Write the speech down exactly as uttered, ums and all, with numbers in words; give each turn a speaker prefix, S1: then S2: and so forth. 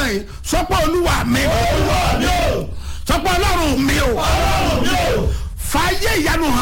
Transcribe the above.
S1: yìí sọpọ̀ olúwa mi
S2: Olúwa mi o.
S1: sọpọ̀ ọlọ́run mi o
S2: Ọlọ́run mi o.
S1: fàyè ìyanu hàn.